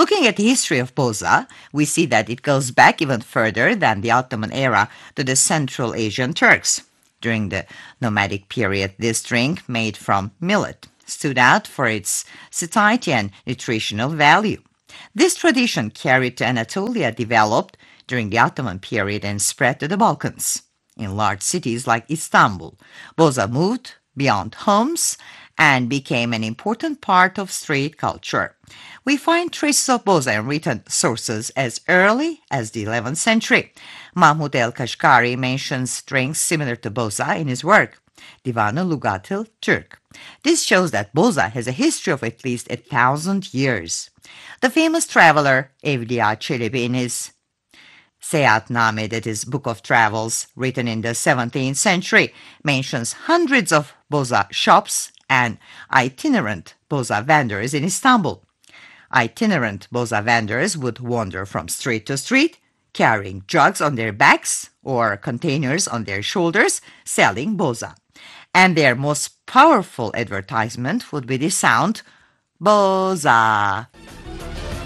Looking at the history of Boza, we see that it goes back even further than the Ottoman era to the Central Asian Turks. During the nomadic period, this drink, made from millet, stood out for its satiety and nutritional value. This tradition, carried to Anatolia, developed during the Ottoman period and spread to the Balkans. In large cities like Istanbul, Boza moved beyond homes and became an important part of street culture. We find traces of Boza in written sources as early as the 11th century. Mahmud el-Kashgari mentions drinks similar to Boza in his work, Divan-ı Lugat-ı Türk. This shows that Boza has a history of at least 1,000 years. The famous traveler Evliya Çelebi, in his Seyahatname, that is Book of Travels, written in the 17th century, mentions hundreds of Boza shops and itinerant Boza vendors in Istanbul. Itinerant Boza vendors would wander from street to street, carrying jugs on their backs or containers on their shoulders, selling Boza. And their most powerful advertisement would be the sound, Boza.